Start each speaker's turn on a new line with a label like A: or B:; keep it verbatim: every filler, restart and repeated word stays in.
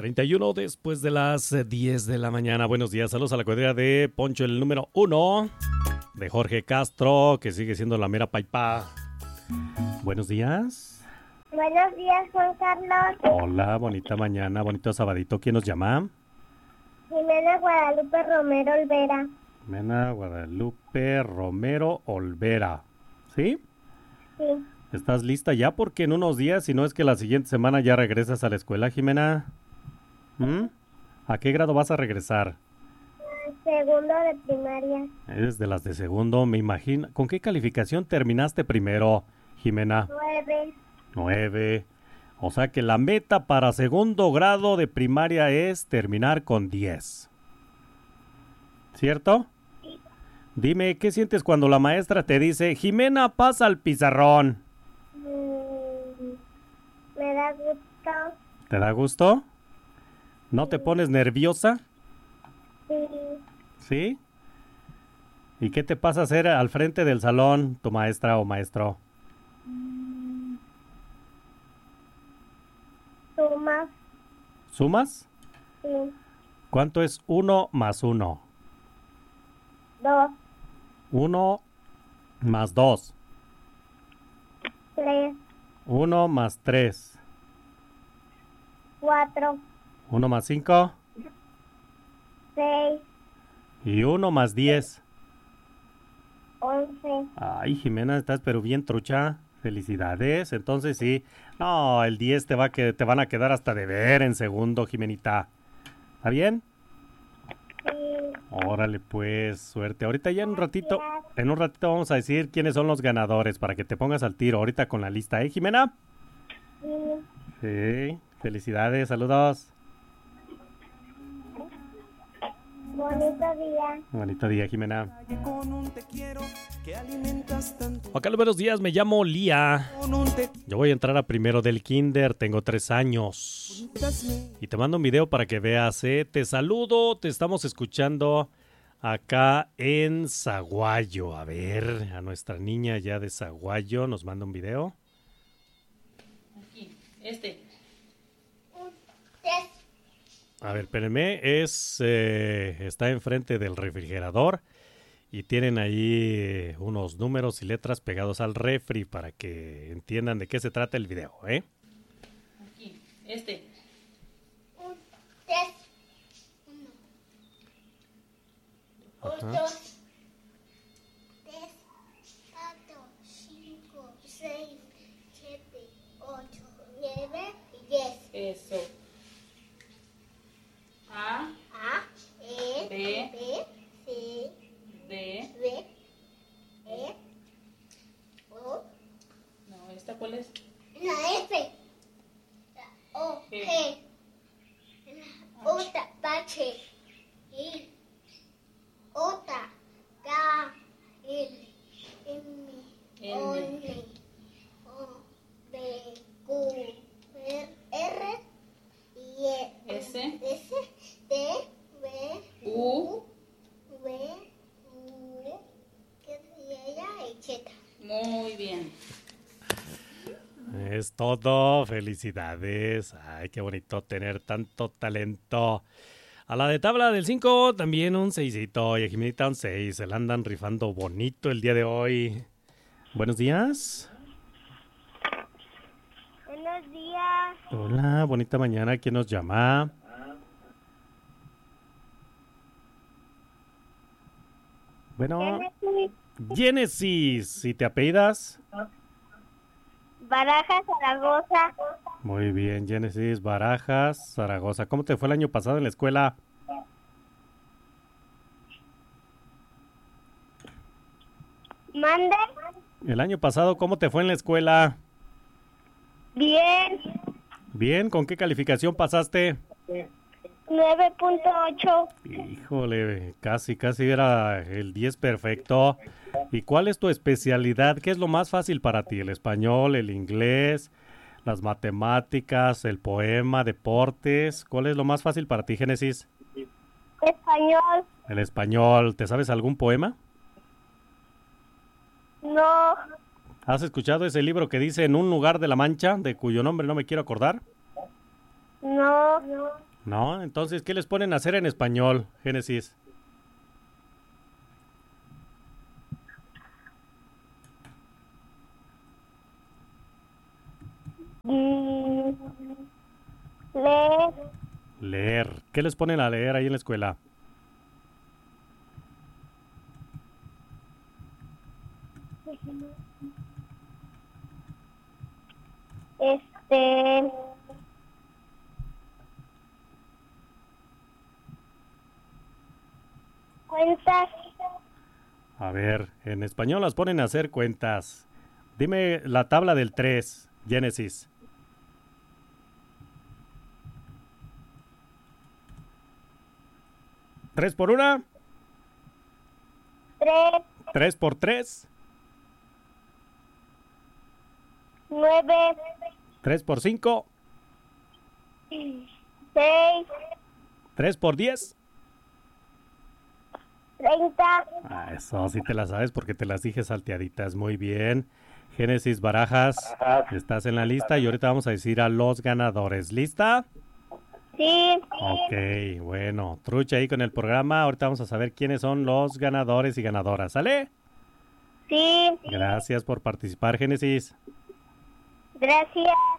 A: treinta y uno después de las diez de la mañana. Buenos días, saludos a la cuadrilla de Poncho, el número uno, de Jorge Castro, que sigue siendo la mera paipa. Buenos días.
B: Buenos días, Juan Carlos.
A: Hola, bonita mañana, bonito sabadito. ¿Quién nos llama?
B: Jimena Guadalupe Romero Olvera.
A: Jimena Guadalupe Romero Olvera. ¿Sí?
B: Sí.
A: ¿Estás lista ya? Porque en unos días, si no es que la siguiente semana ya regresas a la escuela, Jimena. ¿Mm? ¿A qué grado vas a regresar?
B: Segundo de primaria.
A: Eres de las de segundo, me imagino. ¿Con qué calificación terminaste primero, Jimena?
B: Nueve.
A: Nueve. O sea que la meta para segundo grado de primaria es terminar con diez. ¿Cierto?
B: Sí.
A: Dime, ¿qué sientes cuando la maestra te dice, Jimena, pasa al pizarrón?
B: Mm, me da gusto.
A: ¿Te da gusto? ¿No te pones nerviosa?
B: Sí.
A: ¿Sí? ¿Y qué te pasa a hacer al frente del salón, tu maestra o maestro?
B: Suma.
A: ¿Sumas?
B: Sí.
A: ¿Cuánto es uno más uno?
B: Dos.
A: Uno más dos.
B: Tres.
A: Uno más tres.
B: Cuatro.
A: Uno más cinco.
B: Seis.
A: Y uno más diez.
B: Once.
A: Ay, Jimena, estás pero bien trucha. Felicidades. Entonces sí. No, el diez te va que te van a quedar hasta de ver en segundo, Jimenita. ¿Está bien?
B: Sí.
A: Órale, pues, suerte. Ahorita ya en un ratito, en un ratito vamos a decir quiénes son los ganadores para que te pongas al tiro ahorita con la lista, ¿eh, Jimena?
B: Sí.
A: Sí. Felicidades, saludos.
B: Bonito día.
A: Bonito día, Jimena. Acá buenos días, me llamo Lía. Yo voy a entrar a primero del kinder, tengo tres años. Y te mando un video para que veas, ¿eh? Te saludo, te estamos escuchando acá en Zaguayo. A ver, a nuestra niña ya de Zaguayo nos manda un video.
C: Aquí, este.
A: A ver, espérenme, es, eh, está enfrente del refrigerador y tienen ahí eh, unos números y letras pegados al refri para que entiendan de qué se trata el video, ¿eh?
C: Aquí, este.
B: Un, tres, uno.
A: Ajá.
B: Un, dos, tres, cuatro, cinco, seis, siete, ocho, nueve y diez.
C: Eso. A,
B: A, E,
C: B,
B: B, C,
C: D.
B: D, E, O,
C: No, ¿esta cuál es?
B: la F, la O,
C: G.
B: G, la otra, H, I, J, K, L, M, O, N, O, B, Q, R, R, y E,
C: S.
B: S, T, V,
C: U.
B: V, U, ¿qué ella? Y Z.
C: Muy bien.
A: Es todo, felicidades. Ay, qué bonito tener tanto talento. A la de tabla del cinco también un seisito y a Jimenita un seis. Se la andan rifando bonito el día de hoy. Buenos días.
B: Buenos días.
A: Hola, bonita mañana. ¿Quién nos llama? Bueno, Génesis. ¿Y te apellidas?
B: Barajas, Zaragoza.
A: Muy bien, Génesis Barajas, Zaragoza. ¿Cómo te fue el año pasado en la escuela?
B: Mande.
A: El año pasado, ¿cómo te fue en la escuela?
B: Bien.
A: Bien, ¿con qué calificación pasaste?
B: nueve punto ocho.
A: Híjole, casi, casi era el diez perfecto. ¿Y cuál es tu especialidad? ¿Qué es lo más fácil para ti? ¿El español, el inglés, las matemáticas, el poema, deportes? ¿Cuál es lo más fácil para ti, Génesis?
B: Español.
A: El español. ¿Te sabes algún poema?
B: No.
A: ¿Has escuchado ese libro que dice En un lugar de la Mancha, de cuyo nombre no me quiero acordar?
B: No. No.
A: ¿No? Entonces, ¿qué les ponen a hacer en español, Génesis?
B: Mm, leer,
A: Leer. ¿Qué les ponen a leer ahí en la escuela?
B: este, cuentas,
A: A ver, en español las ponen a hacer cuentas. Dime la tabla del tres, Génesis. ¿Tres por una?
B: tres,
A: ¿Tres por tres?
B: nueve,
A: ¿Tres por cinco?
B: seis,
A: ¿Tres por diez?
B: treinta,
A: Ah, eso sí te las sabes porque te las dije salteaditas. Muy bien. Génesis Barajas, estás en la lista y ahorita vamos a decir a los ganadores. ¿Lista?
B: sí,
A: Ok, bueno, trucha ahí con el programa. Ahorita vamos a saber quiénes son los ganadores y ganadoras. ¿Sale?
B: sí,
A: Gracias por participar, Génesis.
B: gracias.